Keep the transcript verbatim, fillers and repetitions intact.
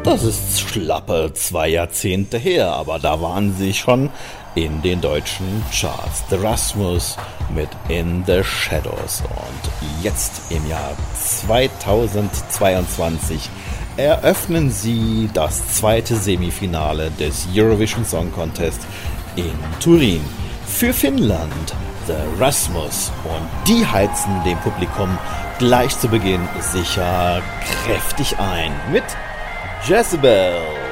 Das ist schlappe zwei Jahrzehnte her, aber da waren sie schon in den deutschen Charts. The Rasmus mit In the Shadows. Und jetzt im Jahr zweitausendzweiundzwanzig eröffnen sie das zweite Semifinale des Eurovision Song Contest in Turin. Für Finnland The Rasmus. Und die heizen dem Publikum gleich zu Beginn sicher kräftig ein mit Jezebel.